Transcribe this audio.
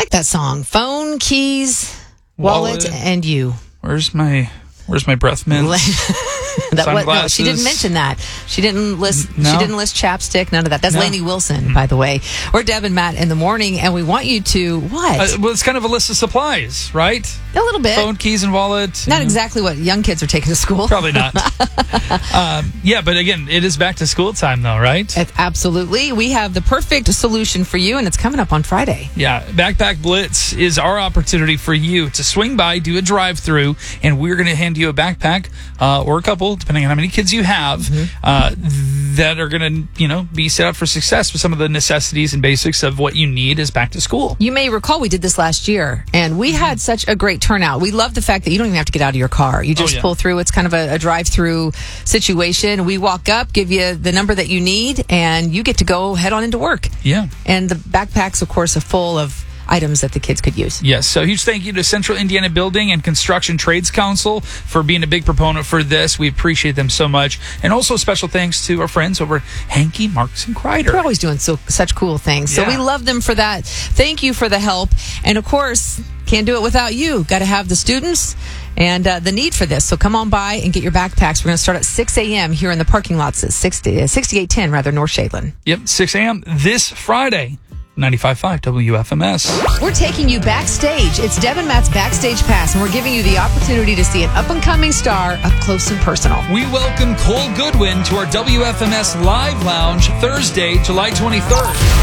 That song, Phone, Keys, Wallet, and You. Where's my breath mint? No, she didn't mention that. She didn't list. No. She didn't list chapstick. None of that. That's Lainey Wilson, by the way. We're Deb and Matt in the morning, and we want you to what? Well, it's kind of a list of supplies, right? A little bit. Phone, keys, and wallet. Not exactly what young kids are taking to school. Probably not. Yeah, but again, it is back to school time, though, right? Absolutely. We have the perfect solution for you, and it's coming up on Friday. Yeah, Backpack Blitz is our opportunity for you to swing by, do a drive-through, and we're going to hand you a backpack or a couple, depending on how many kids you have, that are going to, be set up for success with some of the necessities and basics of what you need as back to school. You may recall we did this last year, and we had such a great turnout. We love the fact that you don't even have to get out of your car. You just pull through. It's kind of a drive-through situation. We walk up, give you the number that you need, and you get to go head on into work. Yeah. And the backpacks, of course, are full of items that the kids could use. Yes, so huge thank you to Central Indiana Building and Construction Trades Council for being a big proponent for this. We appreciate them so much. And also special thanks to our friends over Hankey, Marks, and Kreider. They're always doing such cool things. So we love them for that. Thank you for the help. And of course, can't do it without you. Got to have the students and the need for this. So come on by and get your backpacks. We're going to start at 6 a.m. here in the parking lots at 6810, North Shadeland. Yep, 6 a.m. this Friday. 95.5 WFMS. We're taking you backstage. It's Deb and Matt's Backstage Pass, and we're giving you the opportunity to see an up-and-coming star up close and personal. We welcome Cole Goodwin to our WFMS Live Lounge Thursday, July 23rd.